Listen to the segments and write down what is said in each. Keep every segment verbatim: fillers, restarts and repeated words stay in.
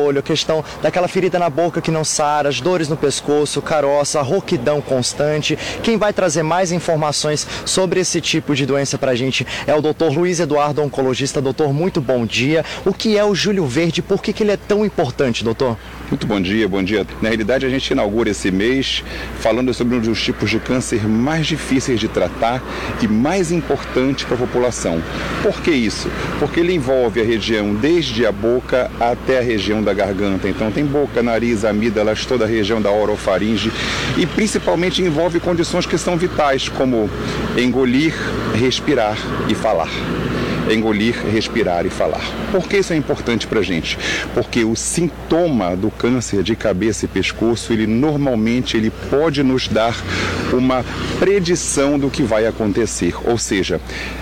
olho, a questão daquela ferida na boca que não sara, as dores no pescoço, caroça, rouquidão constante. Quem vai trazer mais informações sobre esse tipo de doença pra gente é o doutor Luiz Eduardo, oncologista. Doutor, muito bom dia. O que é o Julho Verde? Por que que ele é tão importante, doutor? Muito bom dia, bom dia. Na realidade, a gente inaugura esse mês falando sobre um dos tipos de câncer mais difíceis de tratar e mais importante para a população. Por que isso? Porque ele envolve a região desde a boca até a região da garganta. Então tem boca, nariz, amígdalas, toda a região da orofaringe e principalmente envolve condições que são vitais, como engolir, respirar e falar. Engolir, respirar e falar. Por que isso é importante para a gente? Porque o sintoma do câncer de cabeça e pescoço, ele normalmente ele pode nos dar uma predição do que vai acontecer. Ou seja,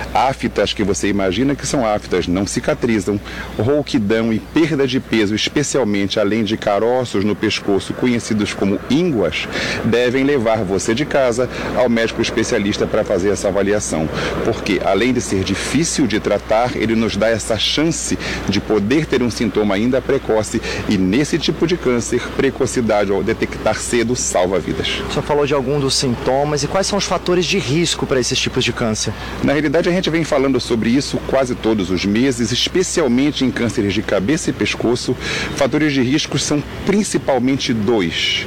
aftas que você imagina que são aftas não cicatrizam, rouquidão e perda de peso, especialmente além de caroços no pescoço, conhecidos como ínguas, devem levar você de casa ao médico especialista para fazer essa avaliação. Porque além de ser difícil de tratar, ele nos dá essa chance de poder ter um sintoma ainda precoce e nesse tipo de câncer, precocidade ao detectar cedo salva vidas. O senhor falou de algum dos sintomas e quais são os fatores de risco para esses tipos de câncer? Na realidade, a gente vem falando sobre isso quase todos os meses, especialmente em cânceres de cabeça e pescoço. Fatores de risco são principalmente dois: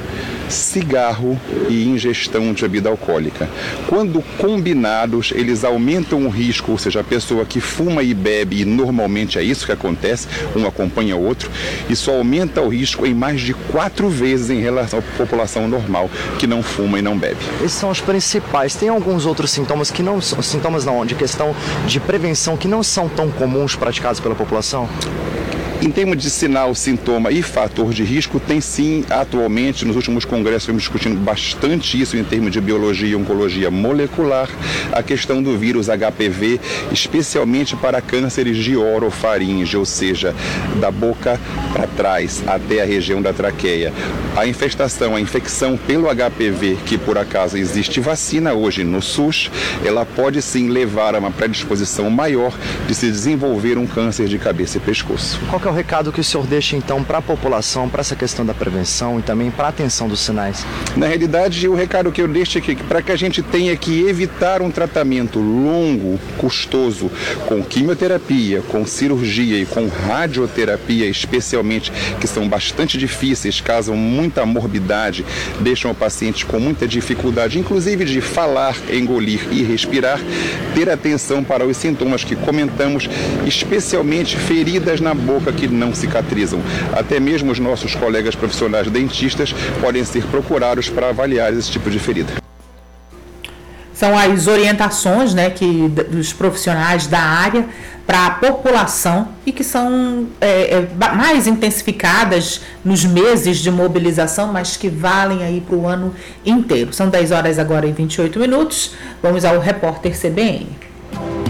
cigarro e ingestão de bebida alcoólica. Quando combinados, eles aumentam o risco, ou seja, a pessoa que fuma e bebe, e normalmente é isso que acontece, um acompanha o outro, isso aumenta o risco em mais de quatro vezes em relação à população normal, que não fuma e não bebe. Esses são os principais. Tem alguns outros sintomas que não são, sintomas não, de questão de prevenção que não são tão comuns praticados pela população? Em termos de sinal, sintoma e fator de risco, tem sim, atualmente, nos últimos congressos, estamos discutindo bastante isso em termos de biologia e oncologia molecular, a questão do vírus H P V, especialmente para cânceres de orofaringe, ou seja, da boca para trás, até a região da traqueia. A infestação, a infecção pelo H P V, que por acaso existe vacina hoje no SUS, ela pode sim levar a uma predisposição maior de se desenvolver um câncer de cabeça e pescoço. Qual que é o recado que o senhor deixa então para a população, para essa questão da prevenção e também para a atenção dos sinais? Na realidade, o recado que eu deixo aqui, para que a gente tenha que evitar um tratamento longo, custoso, com quimioterapia, com cirurgia e com radioterapia, especialmente, que são bastante difíceis, causam muita morbidade, deixam o paciente com muita dificuldade, inclusive de falar, engolir e respirar, ter atenção para os sintomas que comentamos, especialmente feridas na boca que não cicatrizam. Até mesmo os nossos colegas profissionais dentistas podem ser procurados para avaliar esse tipo de ferida. São as orientações, né, que, dos profissionais da área para a população e que são é, é, mais intensificadas nos meses de mobilização, mas que valem aí para o ano inteiro. São dez horas agora e vinte e oito minutos. Vamos ao repórter C B N.